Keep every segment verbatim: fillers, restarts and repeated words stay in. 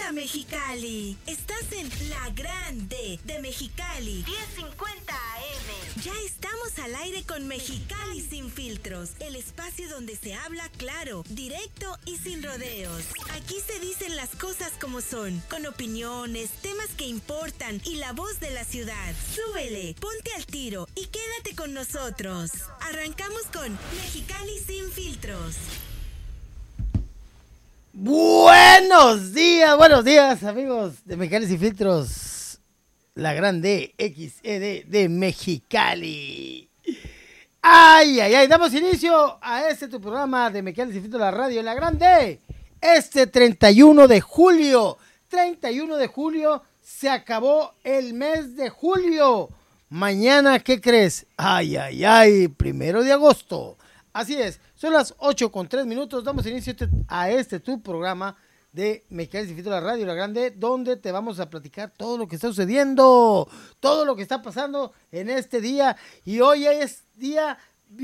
Hola Mexicali, estás en La Grande de Mexicali, diez cincuenta A M. Ya estamos al aire con Mexicali Sin Filtros, el espacio donde se habla claro, directo y sin rodeos. Aquí se dicen las cosas como son, con opiniones, temas que importan y la voz de la ciudad. Súbele, ponte al tiro y quédate con nosotros. Arrancamos con Mexicali Sin Filtros. Buenos días, buenos días amigos de Mexicali Sin Filtros, La Grande X E D de Mexicali. Ay, ay, ay, damos inicio a este tu programa de Mexicali Sin Filtros, la radio La Grande. Este treinta y uno de julio, treinta y uno de julio, se acabó el mes de julio. Mañana, ¿qué crees? Ay, ay, ay, primero de agosto. Así es, son las ocho con tres minutos, damos inicio a este tu programa de Mexicali Sin Filtros, la radio La Grande, donde te vamos a platicar todo lo que está sucediendo, todo lo que está pasando en este día. Y hoy es día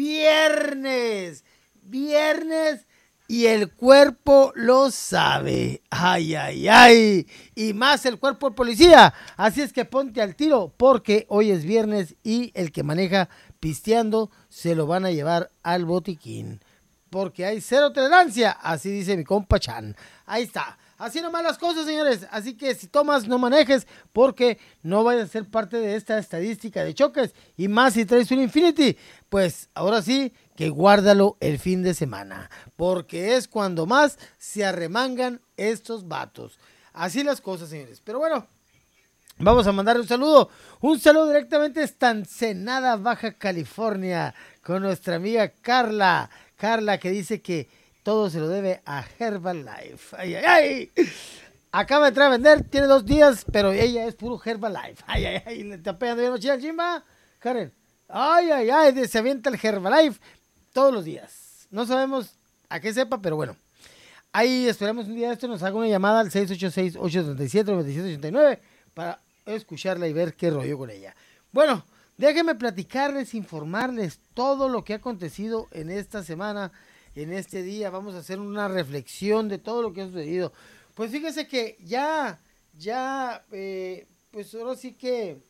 viernes, viernes y el cuerpo lo sabe. Ay, ay, ay, y más el cuerpo de policía. Así es que ponte al tiro porque hoy es viernes y el que maneja pisteando se lo van a llevar al botiquín, porque hay cero tolerancia, así dice mi compa Chan. Ahí está, así nomás las cosas, señores. Así que si tomas, no manejes, porque no vayas a ser parte de esta estadística de choques, y más si traes un Infinity, pues ahora sí que guárdalo el fin de semana, porque es cuando más se arremangan estos vatos. Así las cosas, señores. Pero bueno, vamos a mandar un saludo, un saludo directamente hasta Ensenada, Baja California, con nuestra amiga Carla, Carla que dice que todo se lo debe a Herbalife. Ay, ay, ay. Acaba de entrar a vender, tiene dos días, pero ella es puro Herbalife. Ay, ay, ay, le está pegando bien noche al chimba, Karen. Ay, ay, ay, se avienta el Herbalife todos los días. No sabemos a qué sepa, pero bueno. Ahí esperamos un día de esto, nos haga una llamada al seis ocho seis, ocho tres siete, nueve siete ocho nueve para escucharla y ver qué rollo con ella. Bueno, déjenme platicarles, informarles todo lo que ha acontecido en esta semana, en este día. Vamos a hacer una reflexión de todo lo que ha sucedido. Pues fíjense que ya, ya, eh, pues ahora sí que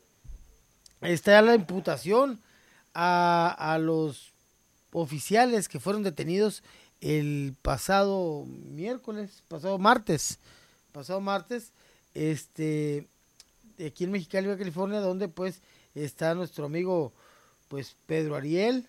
está la imputación a, a los oficiales que fueron detenidos el pasado miércoles, pasado martes, pasado martes, este... aquí en Mexicali, Baja California, donde pues está nuestro amigo pues Pedro Ariel,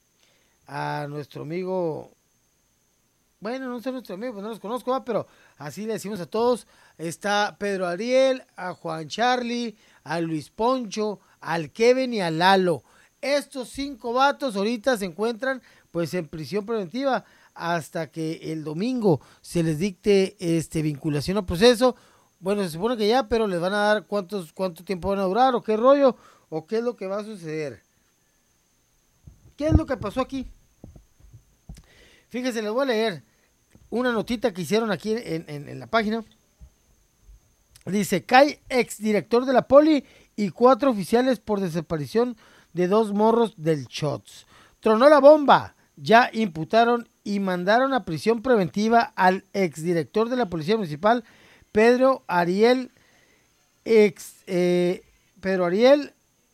a nuestro amigo, bueno, no sé nuestro amigo, pues no los conozco, ¿va? Pero así le decimos a todos, está Pedro Ariel, a Juan Charlie, a Luis Poncho, al Kevin y a Lalo. Estos cinco vatos ahorita se encuentran pues en prisión preventiva hasta que el domingo se les dicte este vinculación al proceso. Bueno, se supone que ya, pero les van a dar cuántos, cuánto tiempo van a durar, o qué rollo, o qué es lo que va a suceder. ¿Qué es lo que pasó aquí? Fíjense, les voy a leer una notita que hicieron aquí en, en, en la página. Dice, cae exdirector de la poli y cuatro oficiales por desaparición de dos morros del Shots. Tronó la bomba, ya imputaron y mandaron a prisión preventiva al exdirector de la Policía Municipal, Pedro Ariel, ex, eh, Pedro Ariel,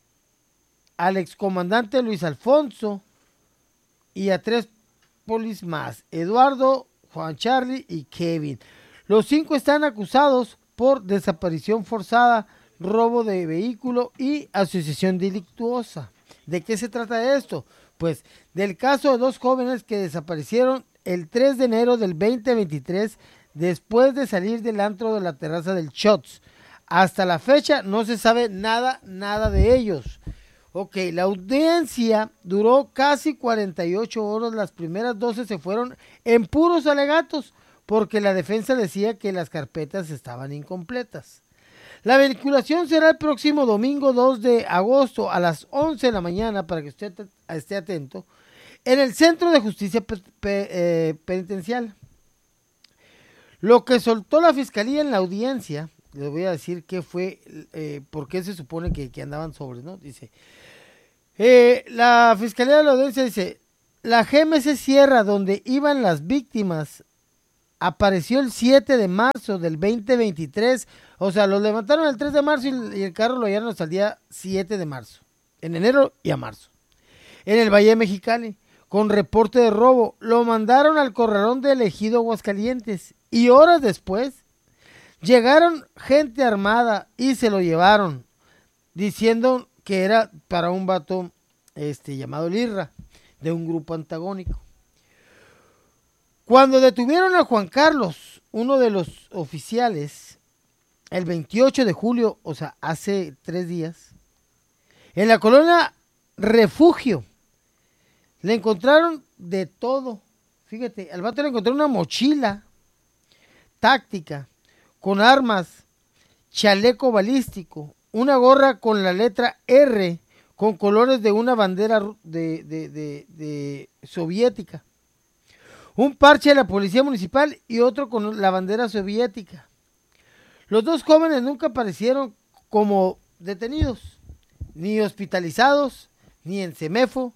al excomandante Luis Alfonso y a tres polis más, Eduardo, Juan Charlie y Kevin. Los cinco están acusados por desaparición forzada, robo de vehículo y asociación delictuosa. ¿De qué se trata esto? Pues del caso de dos jóvenes que desaparecieron el tres de enero del veinte veintitrés después de salir del antro de la terraza del Shots. Hasta la fecha no se sabe nada, nada de ellos. Ok, la audiencia duró casi cuarenta y ocho horas, las primeras doce se fueron en puros alegatos, porque la defensa decía que las carpetas estaban incompletas. La vinculación será el próximo domingo dos de agosto a las once de la mañana, para que usted esté atento, en el Centro de Justicia Pe- Pe- eh, Penitencial. Lo que soltó la fiscalía en la audiencia, les voy a decir qué fue, eh, por qué se supone que, que andaban sobres, ¿no? Dice, eh, la fiscalía de la audiencia dice, la G M C Sierra, donde iban las víctimas apareció el siete de marzo del veinte veintitrés. O sea, los levantaron el tres de marzo y el, y el carro lo hallaron hasta el día siete de marzo. En enero y a marzo. En el Valle de Mexicali, con reporte de robo. Lo mandaron al corralón del Ejido Aguascalientes. Y horas después, llegaron gente armada y se lo llevaron, diciendo que era para un vato este, llamado Lirra, de un grupo antagónico. Cuando detuvieron a Juan Carlos, uno de los oficiales, el veintiocho de julio, o sea, hace tres días, en la colonia Refugio, le encontraron de todo. Fíjate, al vato le encontraron una mochila táctica con armas, chaleco balístico, una gorra con la letra R con colores de una bandera de, de, de, de soviética, un parche de la policía municipal y otro con la bandera soviética. Los dos jóvenes nunca aparecieron como detenidos, ni hospitalizados, ni en Semefo,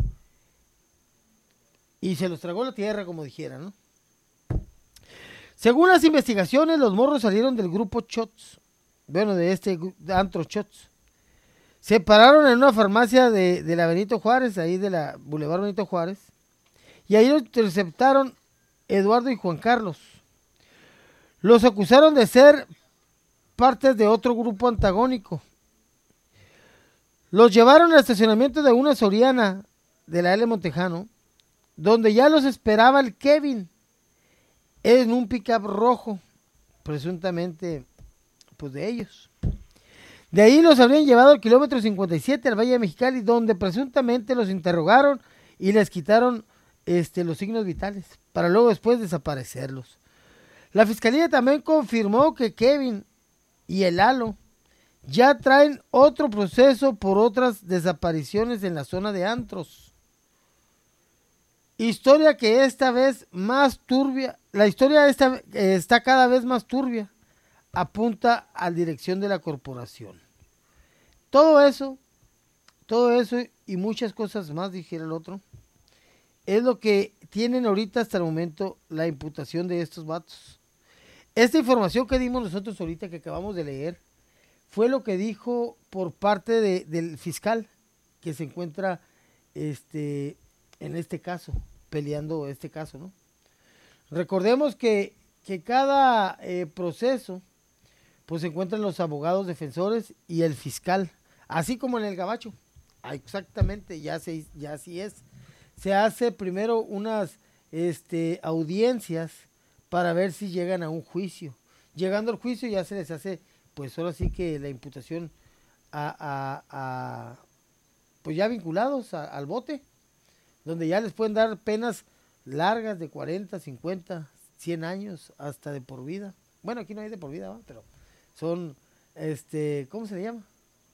y se los tragó la tierra, como dijera, ¿no? Según las investigaciones, los morros salieron del grupo Shots, bueno, de este antro Shots. Se pararon en una farmacia de, de la Benito Juárez, ahí de la Boulevard Benito Juárez, y ahí los interceptaron Eduardo y Juan Carlos. Los acusaron de ser partes de otro grupo antagónico. Los llevaron al estacionamiento de una Soriana de la L. Montejano, donde ya los esperaba el Kevin, en un pickup rojo, presuntamente pues de ellos. De ahí los habrían llevado al kilómetro cincuenta y siete al Valle de Mexicali, donde presuntamente los interrogaron y les quitaron este, los signos vitales, para luego después desaparecerlos. La fiscalía también confirmó que Kevin y el Lalo ya traen otro proceso por otras desapariciones en la zona de antros. Historia que esta vez más turbia, la historia esta eh, está cada vez más turbia, apunta a la dirección de la corporación. Todo eso, todo eso y muchas cosas más, dijera el otro, es lo que tienen ahorita hasta el momento la imputación de estos vatos. Esta información que dimos nosotros ahorita, que acabamos de leer, fue lo que dijo por parte de, del fiscal que se encuentra este, en este caso, peleando este caso, ¿no? Recordemos que, que cada eh, proceso, pues se encuentran los abogados defensores y el fiscal, así como en el gabacho. Exactamente, ya, se, ya así es. Se hace primero unas este, audiencias para ver si llegan a un juicio. Llegando al juicio ya se les hace, pues ahora sí que la imputación a, a, a pues ya vinculados a, al bote, donde ya les pueden dar penas largas de cuarenta, cincuenta, cien años, hasta de por vida. Bueno, aquí no hay de por vida, ¿va? Pero son, este, ¿cómo se le llama?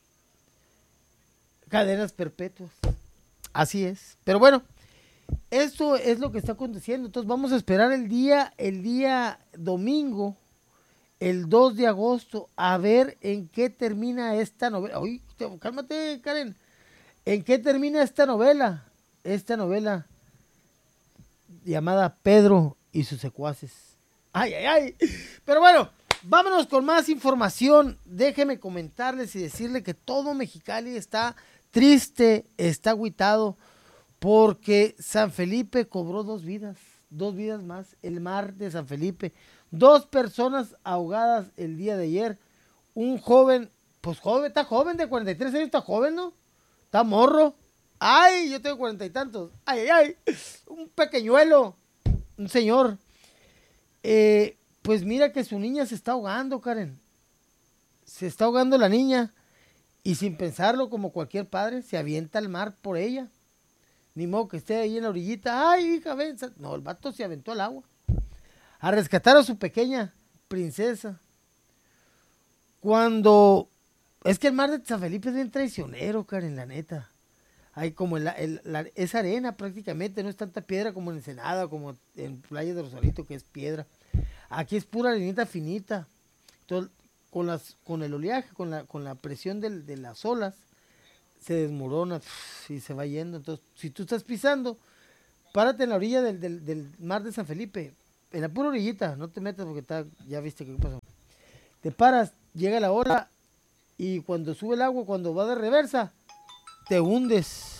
Cadenas perpetuas. Así es. Pero bueno, esto es lo que está aconteciendo. Entonces vamos a esperar el día, el día domingo, el dos de agosto, a ver en qué termina esta novela. Uy, cálmate, Karen. ¿En qué termina esta novela? Esta novela llamada Pedro y sus secuaces. Ay, ay, ay. Pero bueno, vámonos con más información. Déjenme comentarles y decirle que todo Mexicali está triste, está agüitado, porque San Felipe cobró dos vidas, dos vidas más, el mar de San Felipe. Dos personas ahogadas el día de ayer. Un joven, pues joven, está joven, de cuarenta y tres años, está joven, ¿no? Está morro. Ay, yo tengo cuarenta y tantos. Ay, ay, ay. Un pequeñuelo, un señor. Eh, pues mira que su niña se está ahogando, Karen. Se está ahogando la niña. Y sin pensarlo, como cualquier padre, se avienta al mar por ella. Ni modo que esté ahí en la orillita. Ay, hija, ven. No, el vato se aventó al agua a rescatar a su pequeña princesa. Cuando... Es que el mar de San Felipe es bien traicionero, Karen, la neta. Hay como el, el, la, es arena prácticamente, no es tanta piedra como en Ensenada, como en Playa de Rosarito, que es piedra. Aquí es pura arenita finita. Entonces, con, las, con el oleaje, con la, con la presión del, de las olas, se desmorona y se va yendo. Entonces, si tú estás pisando, párate en la orilla del, del, del mar de San Felipe. en la pura orillita, no te metas porque está, ya viste qué pasó. Te paras, llega la hora y cuando sube el agua, cuando va de reversa, te hundes.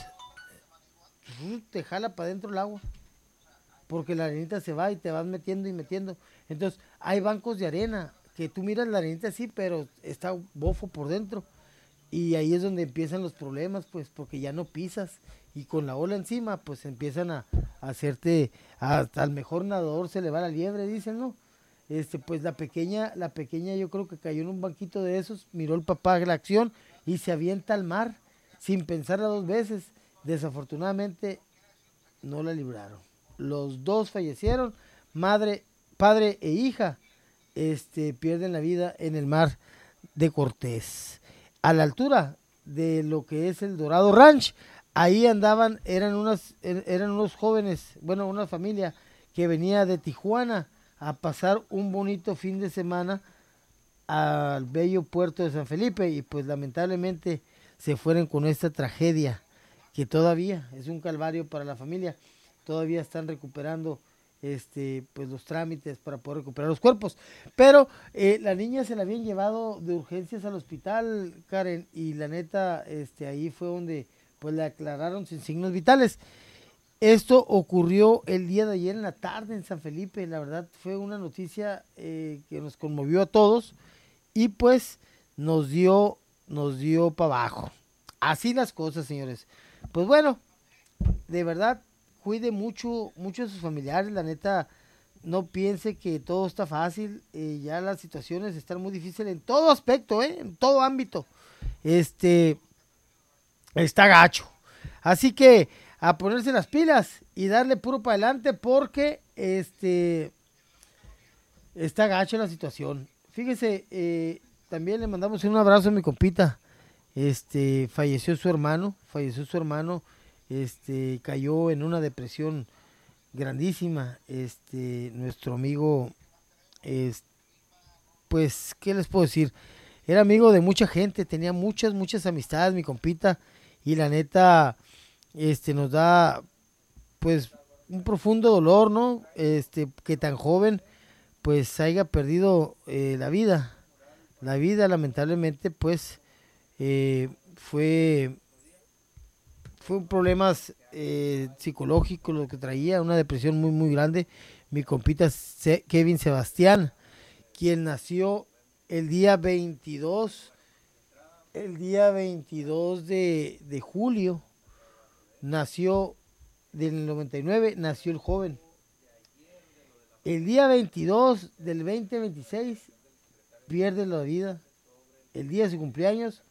Te jala para adentro el agua. Porque la arenita se va y te vas metiendo y metiendo. Entonces, hay bancos de arena que tú miras la arenita así, pero está bofo por dentro. Y ahí es donde empiezan los problemas, pues, porque ya no pisas. Y con la ola encima, pues empiezan a, a hacerte, hasta al mejor nadador se le va la liebre, dicen, ¿no? Este, pues la pequeña, la pequeña yo creo que cayó en un banquito de esos, miró el papá la acción y se avienta al mar sin pensarla dos veces. Desafortunadamente no la libraron. Los dos fallecieron, madre, padre e hija, este, pierden la vida en el mar de Cortés. A la altura de lo que es el Dorado Ranch, ahí andaban, eran unas, eran unos jóvenes, bueno, una familia que venía de Tijuana a pasar un bonito fin de semana al bello puerto de San Felipe y pues lamentablemente se fueron con esta tragedia que todavía es un calvario para la familia. Todavía están recuperando este pues los trámites para poder recuperar los cuerpos, pero eh, la niña se la habían llevado de urgencias al hospital, Karen, y la neta este ahí fue donde pues le aclararon sin signos vitales. Esto ocurrió el día de ayer en la tarde en San Felipe. La verdad fue una noticia eh, que nos conmovió a todos y pues nos dio nos dio para abajo. Así las cosas, señores. Pues bueno, de verdad cuide mucho, mucho a sus familiares, la neta, no piense que todo está fácil, eh, ya las situaciones están muy difíciles en todo aspecto, eh, en todo ámbito, este, está gacho, así que a ponerse las pilas y darle puro para adelante porque, este, está gacho la situación. Fíjese, eh, también le mandamos un abrazo a mi compita, este, falleció su hermano, falleció su hermano, este, cayó en una depresión grandísima, este, nuestro amigo, es, pues, ¿qué les puedo decir? Era amigo de mucha gente, tenía muchas, muchas amistades, mi compita, y la neta, este, nos da, pues, un profundo dolor, ¿no? Este, que tan joven, pues, haya perdido eh, la vida, la vida, lamentablemente, pues, eh, fue... Fue un problemas eh, psicológicos lo que traía, una depresión muy muy grande. Mi compita Se- Kevin Sebastián, quien nació el día veintidós, el día veintidós de, de julio, nació del noventa y nueve, nació el joven. El día veintidós del veinte veintiséis pierde la vida. El día de su cumpleaños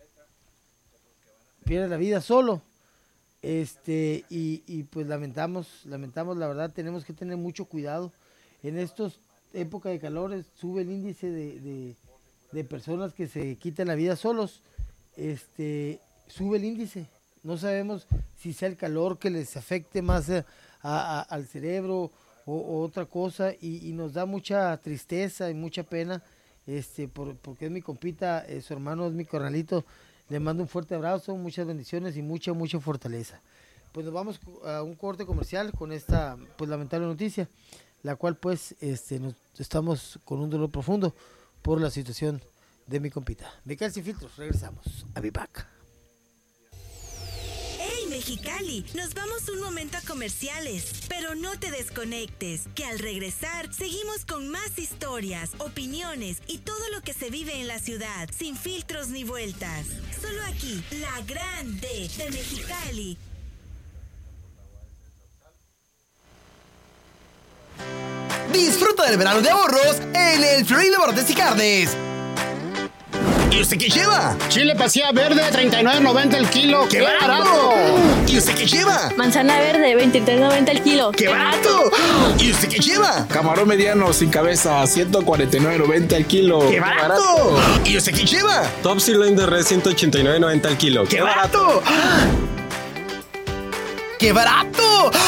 pierde la vida solo. Este, y, y pues lamentamos, lamentamos, la verdad, tenemos que tener mucho cuidado. En estas épocas de calores sube el índice de, de, de personas que se quitan la vida solos, este, sube el índice. No sabemos si sea el calor que les afecte más a, a, al cerebro o, o otra cosa, y, y nos da mucha tristeza y mucha pena, este, por, porque es mi compita, eh, su hermano es mi carnalito. Le mando un fuerte abrazo, muchas bendiciones y mucha, mucha fortaleza. Pues nos vamos a un corte comercial con esta pues lamentable noticia, la cual pues este nos estamos con un dolor profundo por la situación de mi compita. Mexicali Sin Filtros, regresamos a Be Back. ¡Hey, Mexicali! Nos vamos un momento a comerciales, pero no te desconectes, que al regresar seguimos con más historias, opiniones y todo lo que se vive en la ciudad, sin filtros ni vueltas. Solo aquí, la Grande de Mexicali. Disfruta del verano de ahorros en el Florida Bordes y Carnes. ¿Y usted qué lleva? Chile pasilla verde, treinta y nueve noventa el kilo. ¡Qué barato! ¿Y usted qué lleva? Manzana verde, veintitrés noventa el kilo. ¡Qué barato! ¿Y usted qué lleva? Camarón mediano sin cabeza, ciento cuarenta y nueve noventa el kilo. ¡Qué barato! ¿Y usted qué lleva? Top sirloin de res, ciento ochenta y nueve noventa el kilo. ¡Qué barato! ¡Qué barato!